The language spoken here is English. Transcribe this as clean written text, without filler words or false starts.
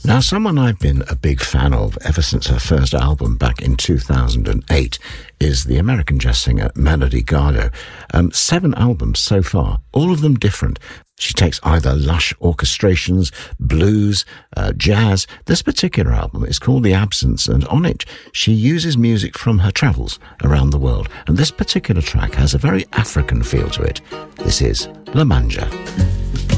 Now, someone I've been a big fan of ever since her first album back in 2008 is the American jazz singer Melody Gardot. 7 albums so far, all of them different. She takes either lush orchestrations, blues, jazz. This particular album is called The Absence, and on it she uses music from her travels around the world. And this particular track has a very African feel to it. This is La Manja.